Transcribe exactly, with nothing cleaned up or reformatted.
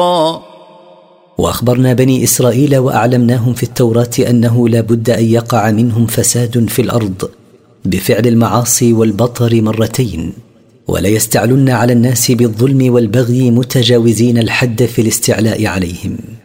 وأخبرنا بني إسرائيل وأعلمناهم في التوراة أنه لا بد أن يقع منهم فساد في الأرض بفعل المعاصي والبطر مرتين، ولا يستعلن على الناس بالظلم والبغي متجاوزين الحد في الاستعلاء عليهم.